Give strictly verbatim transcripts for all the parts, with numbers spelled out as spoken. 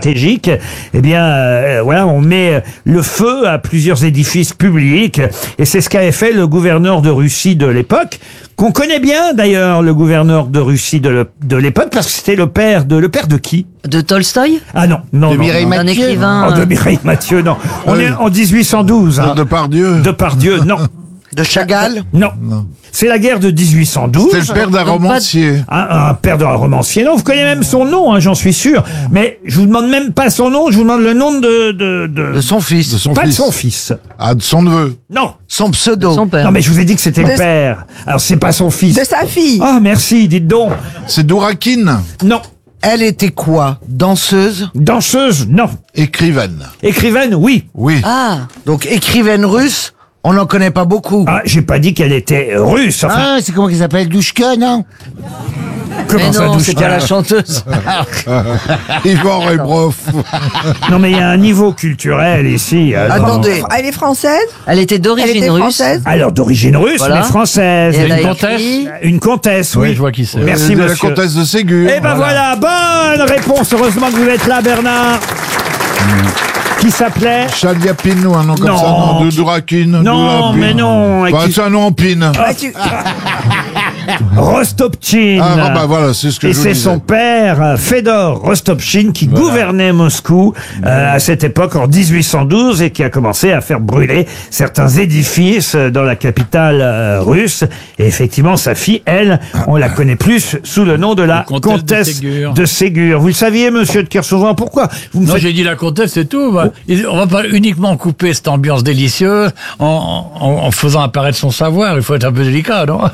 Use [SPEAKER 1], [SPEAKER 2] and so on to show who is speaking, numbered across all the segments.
[SPEAKER 1] stratégique, eh bien, euh, voilà, on met le feu à plusieurs édifices publics. Et c'est ce qu'avait fait le gouverneur de Russie de l'époque, qu'on connaît bien d'ailleurs, le gouverneur de Russie de le- de l'époque, parce que c'était le père de le père de qui?
[SPEAKER 2] De Tolstoï?
[SPEAKER 1] Ah non, non,
[SPEAKER 3] De
[SPEAKER 1] non,
[SPEAKER 3] Mireille
[SPEAKER 1] non.
[SPEAKER 2] Un
[SPEAKER 3] Mathieu.
[SPEAKER 2] écrivain.
[SPEAKER 1] Oh, de
[SPEAKER 2] euh,
[SPEAKER 1] Mireille Mathieu, non. On
[SPEAKER 3] Oui.
[SPEAKER 1] est en dix-huit cent douze. Hein.
[SPEAKER 3] De Pardieu.
[SPEAKER 1] De Pardieu, non.
[SPEAKER 4] De Chagall.
[SPEAKER 1] Non. C'est la guerre de dix-huit cent douze.
[SPEAKER 3] C'est le père d'un
[SPEAKER 2] Donc, pas de-
[SPEAKER 3] romancier.
[SPEAKER 1] Un, un père de romancier. Non, vous connaissez même son nom, hein, j'en suis sûr. Mais je vous demande même pas son nom, je vous demande le nom de... de, de...
[SPEAKER 4] De son fils.
[SPEAKER 3] De son
[SPEAKER 1] pas
[SPEAKER 3] fils.
[SPEAKER 1] de son fils.
[SPEAKER 3] Ah, de son neveu.
[SPEAKER 1] Non.
[SPEAKER 4] Son pseudo.
[SPEAKER 2] Son père.
[SPEAKER 1] Non, mais je vous ai dit que c'était
[SPEAKER 5] De-
[SPEAKER 1] le père. Alors, c'est pas son fils.
[SPEAKER 5] De sa fille.
[SPEAKER 1] Ah, merci, dites donc.
[SPEAKER 3] C'est Dourakine.
[SPEAKER 1] Non.
[SPEAKER 4] Elle était quoi? Danseuse?
[SPEAKER 1] Danseuse, non.
[SPEAKER 3] Écrivaine.
[SPEAKER 1] Écrivaine, oui.
[SPEAKER 3] Oui.
[SPEAKER 2] Ah,
[SPEAKER 4] Donc écrivaine russe, on n'en connaît pas beaucoup.
[SPEAKER 1] Ah, j'ai pas dit qu'elle était russe. Enfin,
[SPEAKER 6] Ah, c'est comment qu'elle s'appelle, Douchka, non?
[SPEAKER 1] comment
[SPEAKER 2] mais
[SPEAKER 1] ça,
[SPEAKER 2] non,
[SPEAKER 1] douche
[SPEAKER 2] c'est pas la chanteuse.
[SPEAKER 3] Yvan Rebrov.
[SPEAKER 1] Non, mais il y a un niveau culturel ici. alors.
[SPEAKER 4] Attendez.
[SPEAKER 5] Elle est française.
[SPEAKER 2] Elle était
[SPEAKER 5] Elle
[SPEAKER 2] d'origine
[SPEAKER 5] était
[SPEAKER 2] russe.
[SPEAKER 5] française.
[SPEAKER 1] Alors, d'origine russe,
[SPEAKER 2] Voilà.
[SPEAKER 1] mais française.
[SPEAKER 2] Et elle a
[SPEAKER 7] Une
[SPEAKER 2] écrit-
[SPEAKER 1] Une comtesse, oui.
[SPEAKER 7] Oui, je vois qui c'est.
[SPEAKER 1] Merci,
[SPEAKER 3] Euh, de la
[SPEAKER 1] monsieur.
[SPEAKER 3] comtesse de Ségur.
[SPEAKER 1] Eh ben voilà. bonne réponse. Heureusement que vous êtes là, Bernard. Qui s'appelait
[SPEAKER 3] Chaliapine ou un nom comme
[SPEAKER 1] Non.
[SPEAKER 3] ça, non, de Dourakine.
[SPEAKER 1] Non,
[SPEAKER 3] Dourakine.
[SPEAKER 1] mais non.
[SPEAKER 3] Bah,
[SPEAKER 1] qui-
[SPEAKER 3] c'est un nom en pine.
[SPEAKER 5] Ah, tu-
[SPEAKER 1] Rostopchine.
[SPEAKER 3] Ah, bah voilà, c'est ce que
[SPEAKER 1] Et
[SPEAKER 3] je vous
[SPEAKER 1] c'est
[SPEAKER 3] disais.
[SPEAKER 1] son père, euh, Fedor Rostopchine, qui gouvernait Moscou euh, à cette époque, en dix-huit cent douze, et qui a commencé à faire brûler certains édifices euh, dans la capitale euh, russe. Et effectivement, sa fille, elle, on la connaît plus sous le nom de la
[SPEAKER 7] comtesse de
[SPEAKER 1] comtesse
[SPEAKER 7] Ségur.
[SPEAKER 1] de Ségur. Vous le saviez, monsieur de Kersauzon, pourquoi vous me
[SPEAKER 7] Non,
[SPEAKER 1] faites...
[SPEAKER 7] j'ai dit la comtesse, c'est tout. bah. Et On va pas uniquement couper cette ambiance délicieuse en, en, en faisant apparaître son savoir. Il faut être un peu délicat, non?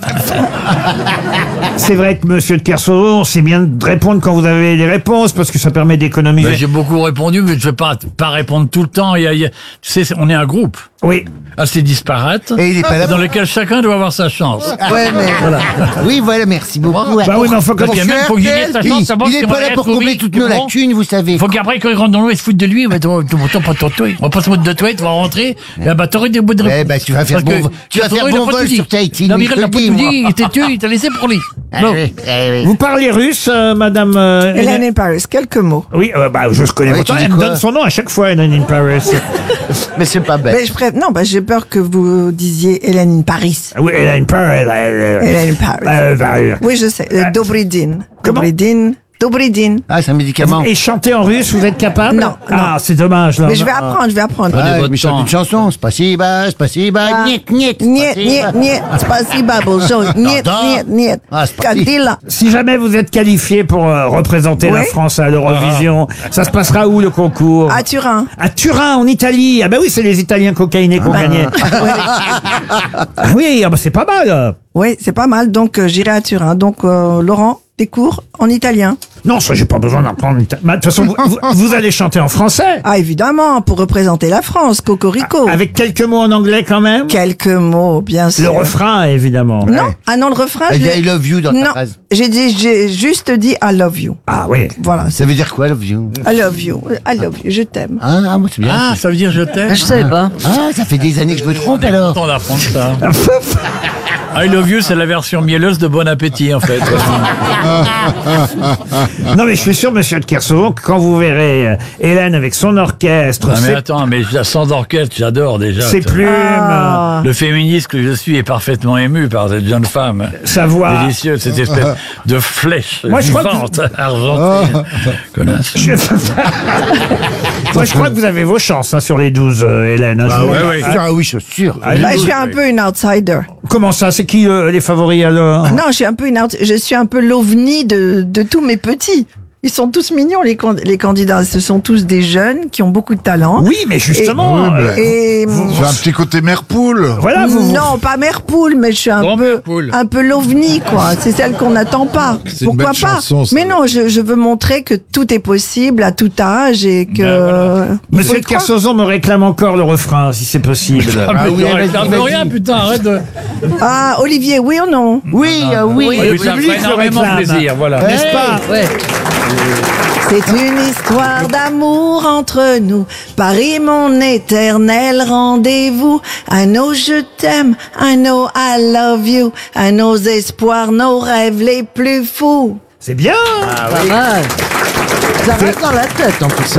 [SPEAKER 1] C'est vrai que monsieur de Kersauzon, c'est bien de répondre quand vous avez les réponses, parce que ça permet d'économiser.
[SPEAKER 7] Ben, j'ai beaucoup répondu, mais je ne vais pas, pas répondre tout le temps. Il y a, il y a- tu sais, on est un groupe
[SPEAKER 1] Oui.
[SPEAKER 7] assez disparate,
[SPEAKER 6] Et il est pas là.
[SPEAKER 7] dans lequel chacun doit avoir sa chance.
[SPEAKER 4] Ouais, mais
[SPEAKER 6] Oui, voilà, merci beaucoup.
[SPEAKER 1] Bah oui, mais enfin,
[SPEAKER 7] Parce
[SPEAKER 1] comment...
[SPEAKER 7] qu'il y a même, faut qu'il ait sa
[SPEAKER 6] Il,
[SPEAKER 7] chance, savoir
[SPEAKER 6] il
[SPEAKER 7] si
[SPEAKER 6] est
[SPEAKER 7] on
[SPEAKER 6] pas
[SPEAKER 7] va
[SPEAKER 6] là
[SPEAKER 7] être
[SPEAKER 6] pour
[SPEAKER 7] pourri,
[SPEAKER 6] combler toutes
[SPEAKER 7] c'est
[SPEAKER 6] nos
[SPEAKER 7] bon.
[SPEAKER 6] lacunes, vous savez.
[SPEAKER 7] Il faut qu'après, quand il rentre dans l'eau, il se foute de lui. Mais ton, ton, ton, ton, ton, ton, on va pas se foutre de toi, tu vas rentrer. Et bah, t'aurais des bouts de
[SPEAKER 6] Eh
[SPEAKER 7] réponse.
[SPEAKER 6] ben, tu vas faire
[SPEAKER 7] Parce
[SPEAKER 6] bon
[SPEAKER 7] que
[SPEAKER 6] vo- tu vas faire
[SPEAKER 7] Toro, il a
[SPEAKER 6] bon
[SPEAKER 7] pas
[SPEAKER 6] vol
[SPEAKER 7] tout dit.
[SPEAKER 6] sur Tahiti,
[SPEAKER 7] Non,
[SPEAKER 6] mais
[SPEAKER 7] Mireille,
[SPEAKER 6] je
[SPEAKER 7] il a
[SPEAKER 6] te
[SPEAKER 7] pas
[SPEAKER 6] le
[SPEAKER 7] tout
[SPEAKER 6] dis, moi.
[SPEAKER 7] dit. Il t'a tué, il t'a laissé pour lui.
[SPEAKER 6] Ah
[SPEAKER 7] Non.
[SPEAKER 6] oui, eh oui.
[SPEAKER 1] Vous parlez russe, euh, madame euh,
[SPEAKER 5] Hélène
[SPEAKER 1] Hélène
[SPEAKER 5] in Paris. Quelques mots.
[SPEAKER 1] Oui, euh, bah, je connais
[SPEAKER 6] Oui,
[SPEAKER 1] votre
[SPEAKER 6] tu
[SPEAKER 1] nom.
[SPEAKER 6] dis
[SPEAKER 1] Elle me
[SPEAKER 6] quoi
[SPEAKER 1] donne son nom à chaque fois, Hélène in Paris.
[SPEAKER 4] mais c'est pas bête.
[SPEAKER 5] Mais je pré... Non, bah, j'ai peur que vous disiez Hélène in Paris.
[SPEAKER 1] Ah oui, Hélène in Paris. euh,
[SPEAKER 5] Hélène in Paris.
[SPEAKER 1] euh, bah, euh,
[SPEAKER 5] Oui, je sais. Euh, Dobridin.
[SPEAKER 1] Comment
[SPEAKER 5] Dobridin. Dobridin.
[SPEAKER 6] Ah, c'est un médicament.
[SPEAKER 1] Et chanter en russe, vous êtes capable?
[SPEAKER 5] Non,
[SPEAKER 1] Ah, c'est dommage, là.
[SPEAKER 5] Mais je vais apprendre, je vais apprendre.
[SPEAKER 7] Prenez
[SPEAKER 6] Ah,
[SPEAKER 7] votre
[SPEAKER 6] mais chante
[SPEAKER 7] temps.
[SPEAKER 6] une chanson. Spasiba, spasiba,
[SPEAKER 5] Ah.
[SPEAKER 6] niet, niet.
[SPEAKER 5] Niet,
[SPEAKER 6] spasiba.
[SPEAKER 5] niet, niet. Spasiba, bonjour. Niet,
[SPEAKER 6] non.
[SPEAKER 5] niet, niet.
[SPEAKER 6] Ah, spasiba.
[SPEAKER 5] Kadila.
[SPEAKER 1] Si jamais vous êtes qualifié pour euh, représenter la
[SPEAKER 5] Oui.
[SPEAKER 1] France à l'Eurovision, ça se passera où, le concours?
[SPEAKER 5] À Turin.
[SPEAKER 1] À Turin, en Italie. Ah bah oui, c'est les Italiens cocaïnés qui ont gagné. Ah oui, ah bah c'est pas mal.
[SPEAKER 5] Oui, c'est pas mal. Donc, euh, j'irai à Turin. Donc, euh, Laurent, des cours en italien.
[SPEAKER 1] Non, ça, j'ai pas besoin d'apprendre l'italien. Bah, de toute façon, vous, vous- vous allez chanter en français.
[SPEAKER 5] Ah, évidemment, pour représenter la France, Cocorico.
[SPEAKER 1] Avec quelques mots en anglais quand même.
[SPEAKER 5] Quelques mots, bien
[SPEAKER 1] Le
[SPEAKER 5] sûr.
[SPEAKER 1] refrain, évidemment.
[SPEAKER 5] Non, ah non, le refrain,
[SPEAKER 6] Elle
[SPEAKER 5] je
[SPEAKER 6] dit
[SPEAKER 5] l'ai-
[SPEAKER 6] I love you dans ta
[SPEAKER 5] Non,
[SPEAKER 6] phrase.
[SPEAKER 5] j'ai dit, j'ai juste dit I love you.
[SPEAKER 1] Ah oui.
[SPEAKER 5] Voilà,
[SPEAKER 6] Ça veut dire quoi, love you?
[SPEAKER 5] I love you, I love you, je t'aime.
[SPEAKER 6] Ah, ah, moi, c'est bien.
[SPEAKER 7] Ah, ça veut dire je t'aime.
[SPEAKER 2] Ah, je savais pas.
[SPEAKER 6] Ah, ça fait des années que je me trompe, alors.
[SPEAKER 7] Content d'apprendre ça. I love you, c'est la version mielleuse de Bon Appétit, en fait.
[SPEAKER 1] Non, mais je suis sûr, monsieur de Kersauzon, que quand vous verrez euh, Hélène avec son orchestre,
[SPEAKER 7] Ah, mais
[SPEAKER 1] ses,
[SPEAKER 7] attends, mais sans orchestre, j'adore déjà.
[SPEAKER 1] ses
[SPEAKER 7] ça.
[SPEAKER 1] plumes,
[SPEAKER 5] Ah.
[SPEAKER 7] Le féministe que je suis est parfaitement ému par cette jeune femme.
[SPEAKER 1] sa voix.
[SPEAKER 7] Délicieuse, cette espèce de flèche
[SPEAKER 1] Moi, je crois que
[SPEAKER 7] vivante, argentée. Connasse.
[SPEAKER 1] Je... Moi, je crois que vous avez vos chances hein, sur les douze, euh, Hélène. hein, je vous-
[SPEAKER 7] ouais, ouais.
[SPEAKER 6] Ah oui, je suis sûr.
[SPEAKER 1] Ah,
[SPEAKER 5] Bah,
[SPEAKER 1] les
[SPEAKER 5] je suis
[SPEAKER 1] douze.
[SPEAKER 5] un peu une outsider.
[SPEAKER 1] Comment ça? C'est qui euh, les favoris alors?
[SPEAKER 5] Non, je suis un peu une out- je suis un peu l'ovni de, de tous mes petits. Ils sont tous mignons, les, can- les candidats. Ce sont tous des jeunes qui ont beaucoup de talent.
[SPEAKER 1] Oui, mais justement. euh,
[SPEAKER 5] Et,
[SPEAKER 3] Tu as un petit côté mère poule.
[SPEAKER 1] Voilà, vous. vous-
[SPEAKER 5] non, pas mère poule, mais je suis un
[SPEAKER 7] Grand
[SPEAKER 5] peu,
[SPEAKER 7] mère poule.
[SPEAKER 5] un peu l'ovni, quoi. C'est celle qu'on n'attend pas.
[SPEAKER 3] C'est une
[SPEAKER 5] Pourquoi
[SPEAKER 3] belle
[SPEAKER 5] pas?
[SPEAKER 3] chanson, ça.
[SPEAKER 5] Mais non, je, je veux montrer que tout est possible à tout âge et que.
[SPEAKER 7] Ben
[SPEAKER 5] il faut
[SPEAKER 1] Monsieur
[SPEAKER 5] y
[SPEAKER 1] de
[SPEAKER 5] croire.
[SPEAKER 1] Kersauzon me réclame encore le refrain, si c'est possible.
[SPEAKER 7] Ah, mais
[SPEAKER 6] oui,
[SPEAKER 7] non,
[SPEAKER 6] vas-y,
[SPEAKER 7] ça veut
[SPEAKER 6] vas-y.
[SPEAKER 7] rien, putain, arrête de...
[SPEAKER 5] Ah, Olivier, oui ou non?
[SPEAKER 6] Oui, euh, oui.
[SPEAKER 7] Oui,
[SPEAKER 1] le
[SPEAKER 7] ça me
[SPEAKER 1] public
[SPEAKER 7] fait
[SPEAKER 1] le
[SPEAKER 7] énormément
[SPEAKER 1] réclame.
[SPEAKER 7] plaisir, voilà.
[SPEAKER 1] N'est-ce pas?
[SPEAKER 2] Ouais.
[SPEAKER 5] C'est une histoire d'amour entre nous. Paris, mon éternel rendez-vous. I know je t'aime, I know I love you. À nos espoirs, nos rêves les plus fous.
[SPEAKER 1] C'est bien.
[SPEAKER 2] Pas mal.
[SPEAKER 6] Ça reste dans la tête, en plus.